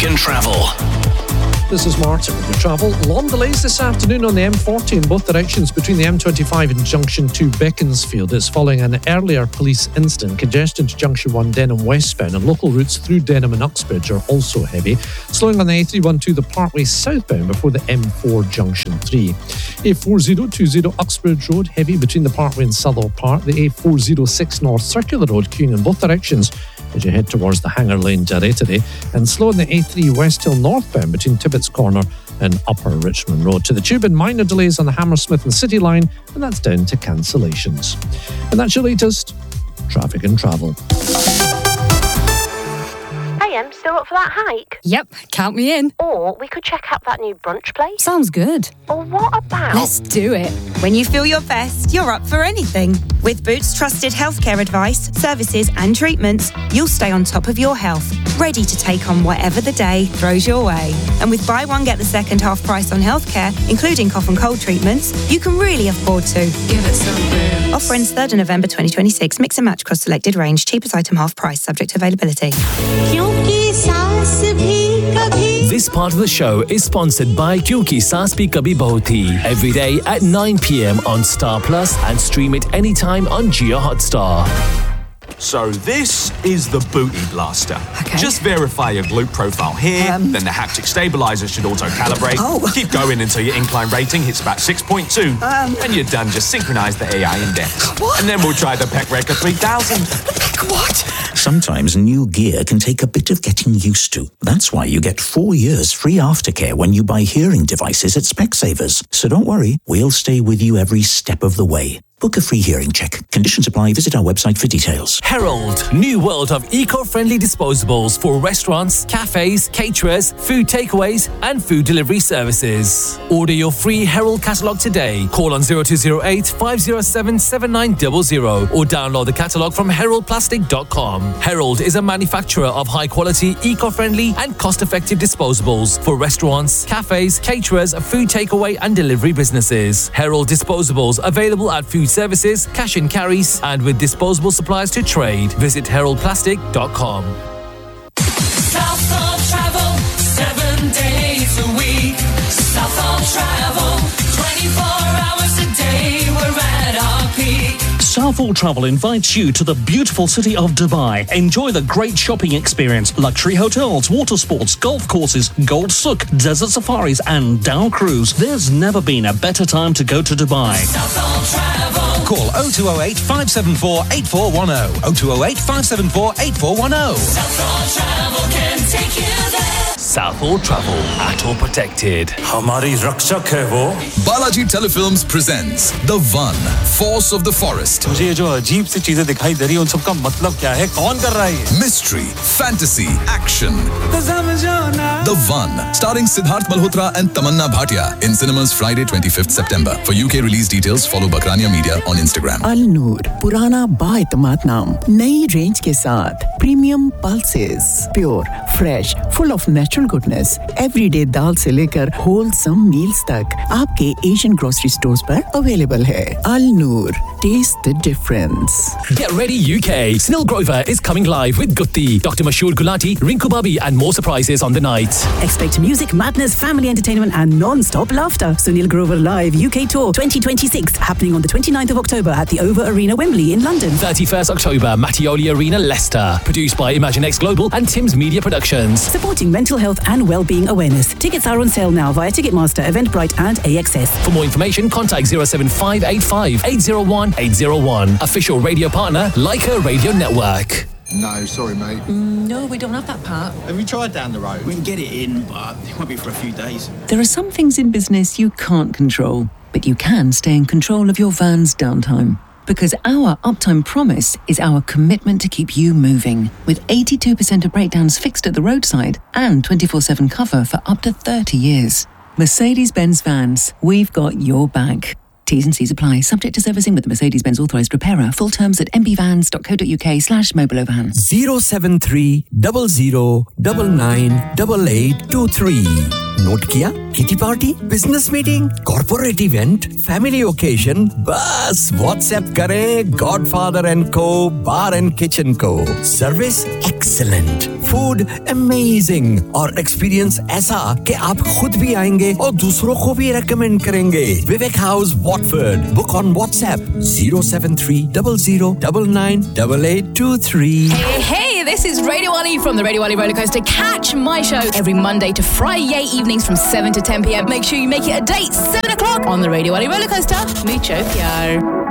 Traffic and Travel. This is Martin with your travel. Long delays this afternoon on the M40 in both directions between the M25 and Junction 2 Beaconsfield. It's following an earlier police incident. Congestion to Junction 1 Denham westbound and local routes through Denham and Uxbridge are also heavy. Slowing on the A312 the Parkway southbound before the M4 Junction 3. A4020 Uxbridge Road heavy between the Parkway and Southall Park. The A406 North Circular Road queuing in both directions as you head towards the Hanger Lane today, and slow on the A3 West Hill northbound between Tibbetts Corner and Upper Richmond Road. To the Tube and minor delays on the Hammersmith and City line, and that's down to cancellations. And that's your latest Traffic and Travel. Hey, Em, still up for that hike? Yep, count me in. Or we could check out that new brunch place. Sounds good. Or what about... Let's do it. When you feel your best, you're up for anything. With Boots trusted healthcare advice, services and treatments, you'll stay on top of your health, ready to take on whatever the day throws your way. And with buy one, get the second half price on healthcare, including cough and cold treatments, you can really afford to. Give it some Boots. Offer ends 3rd of November 2026. Mix and match across selected range. Cheapest item half price, subject to availability. This part of the show is sponsored by Kyunki Saas Bhi Kabhi Bahu Thi. Every day at 9 p.m. on Star Plus and stream it anytime on Jio Hotstar. So this is the Booty Blaster. Okay. Just verify your glute profile here, then the haptic stabilizer should auto-calibrate. Oh. Keep going until your incline rating hits about 6.2. When you're done, just synchronize the AI index. What? And then we'll try the Peck Record 3000. What? Sometimes new gear can take a bit of getting used to. That's why you get 4 years free aftercare when you buy hearing devices at Specsavers. So don't worry, we'll stay with you every step of the way. Book a free hearing check. Conditions apply. Visit our website for details. Herald, new world of eco-friendly disposables for restaurants, cafes, caterers, food takeaways and food delivery services. Order your free Herald catalogue today. Call on 0208 507 7900 or download the catalogue from heraldplastic.com. Herald is a manufacturer of high-quality, eco-friendly and cost-effective disposables for restaurants, cafes, caterers, food takeaway and delivery businesses. Herald disposables available at food services, cash and carries, and with disposable supplies to trade. Visit heraldplastic.com. Southall Travel, 7 days a week. Southall Travel, 24 hours a day. We're at our peak. Southall Travel invites you to the beautiful city of Dubai. Enjoy the great shopping experience, luxury hotels, water sports, golf courses, Gold Souk, desert safaris and Dow Cruise. There's never been a better time to go to Dubai. Southall Travel. Call 0208 574 8410. 0208 574 8410. Southall Travel can take you there. Southall Travel, Auto Protected. Hamari rakshak hai wo. Balaji Telefilms presents The One, Force of the Forest. मुझे ये जो अजीब सी चीजें दिखाई दे रही हैं उन सबका मतलब क्या है? कौन कर रहा है ये? Mystery, fantasy, action. The One, starring Siddharth Malhotra and Tamanna Bhatia, in cinemas Friday 25th September. For UK release details, follow Bakrania Media on Instagram. Al-Noor, पुराना बाएतमाद नाम, नई रेंज के साथ, premium pulses, pure, fresh, full of natural goodness, everyday दाल से लेकर wholesome meals तक, आपके Asian grocery stores पर अवेलेबल है. Al-Noor, taste the difference. Get ready UK. Snil Grover is coming live with Gutti, Dr. Mashoor Gulati, Rinku Babi and more surprises on the night. Expect music, madness, family entertainment and non-stop laughter. Sunil Grover Live UK Tour 2026 happening on the 29th of October at the Over Arena, Wembley in London. 31st October, Mattioli Arena, Leicester. Produced by ImagineX Global and Tim's Media Productions. Supporting mental health and well-being awareness. Tickets are on sale now via Ticketmaster, Eventbrite and AXS. For more information, contact 07585 801 801. Official radio partner, Leica Radio Network. No, sorry, mate. No, we don't have that part. Have you tried down the road? We can get it in, but it won't be for a few days. There are some things in business you can't control, but you can stay in control of your van's downtime. Because our uptime promise is our commitment to keep you moving. With 82% of breakdowns fixed at the roadside and 24/7 cover for up to 30 years. Mercedes-Benz Vans, we've got your back. T's and C's apply. Subject to servicing with the Mercedes-Benz authorised repairer. Full terms at mbvans.co.uk/mobileoverhand. 073 00 99 8823. Note किया? Kitty party, business meeting, corporate event, family occasion, बस WhatsApp करें godfather and को बार and kitchen को। Service excellent, food amazing और experience ऐसा कि आप खुद भी आएंगे और दूसरों को भी रेकमेंड करेंगे। विवेक house Watford, book on WhatsApp 07300998823। Hey, this is Radio Ali from the Radio Ali Roller Coaster. Catch my show every Monday to Friday evenings from 7 to 10 p.m. Make sure you make it a date, 7 o'clock on the Radio Ali Roller Coaster. Mucho pyar.